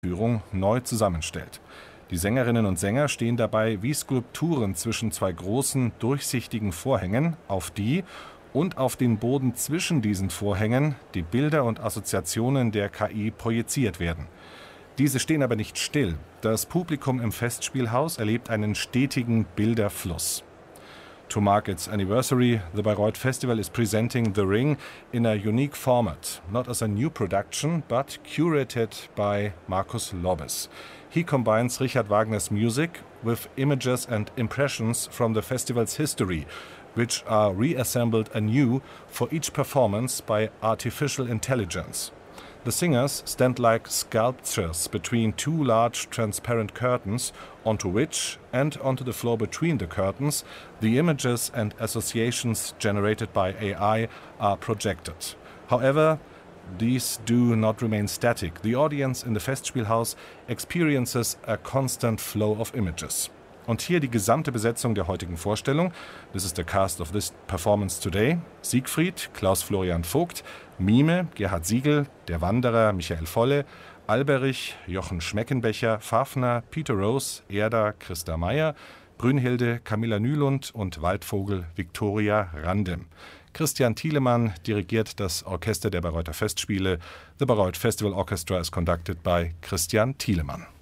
Führung neu zusammenstellt. Die Sängerinnen und Sänger stehen dabei wie Skulpturen zwischen zwei großen, durchsichtigen Vorhängen, auf die und auf den Boden zwischen diesen Vorhängen die Bilder und Assoziationen der KI projiziert werden. Diese stehen aber nicht still. Das Publikum im Festspielhaus erlebt einen stetigen Bilderfluss. To mark its anniversary, the Bayreuth Festival is presenting The Ring in a unique format, not as a new production, but curated by Markus Lobbes. He combines Richard Wagner's music with images and impressions from the festival's history, which are reassembled anew for each performance by artificial intelligence. The singers stand like sculptures between two large transparent curtains, onto which, and onto the floor between the curtains, the images and associations generated by AI are projected. However, these do not remain static. The audience in the Festspielhaus experiences a constant flow of images. Und hier die gesamte Besetzung der heutigen Vorstellung. This is the cast of this performance today. Siegfried, Klaus-Florian Vogt, Mime, Gerhard Siegel, Der Wanderer, Michael Volle, Alberich, Jochen Schmeckenbecher, Fafner, Peter Rose, Erda, Christa Meyer, Brünnhilde, Camilla Nylund und Waldvogel, Viktoria Randem. Christian Thielemann dirigiert das Orchester der Bayreuther Festspiele. The Bayreuth Festival Orchestra is conducted by Christian Thielemann.